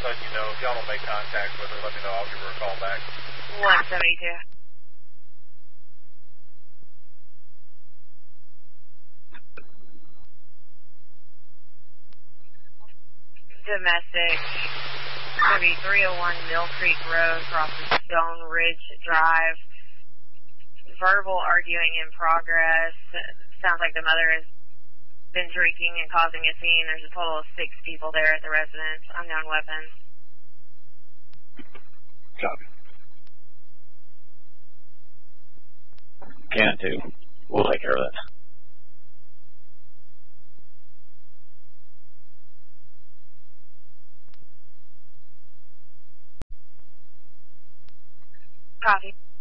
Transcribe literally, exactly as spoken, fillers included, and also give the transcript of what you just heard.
letting you know. If y'all don't make contact with her, let me know. I'll give her a call back. one seventy-two. Domestic, gonna be three oh one Mill Creek Road, crosses Stone Ridge Drive. Verbal arguing in progress. Sounds like the mother has been drinking and causing a scene. There's a total of six people there at the residence. Unknown weapons. Copy. Can do. We'll take care of that. Copy.